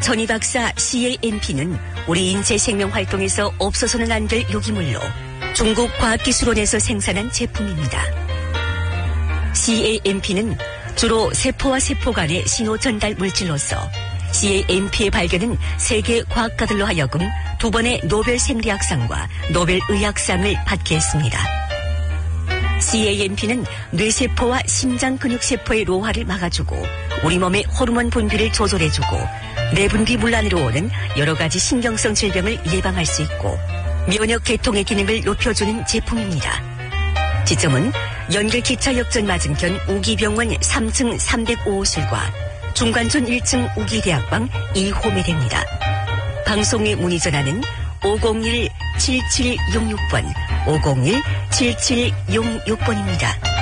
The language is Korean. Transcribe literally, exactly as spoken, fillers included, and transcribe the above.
전희 박사 씨에이엠피는 우리 인체 생명 활동에서 없어서는 안 될 유기물로 중국 과학기술원에서 생산한 제품입니다. 씨에이엠피는 주로 세포와 세포 간의 신호 전달 물질로서 씨에이엠피의 발견은 세계 과학가들로 하여금 두 번의 노벨 생리학상과 노벨 의학상을 받게 했습니다. 씨에이엠피는 뇌세포와 심장 근육세포의 노화를 막아주고 우리 몸의 호르몬 분비를 조절해주고 내분비 문란으로 오는 여러 가지 신경성 질병을 예방할 수 있고 면역 계통의 기능을 높여주는 제품입니다. 지점은 연결기차 역전 맞은편 우기병원 삼 층 삼백오 호실과 중관촌 일 층 우기대학방 이 호에 됩니다. 방송에 문의 전화는 오공일 칠칠육육 번, 오공일 칠칠육육 번입니다.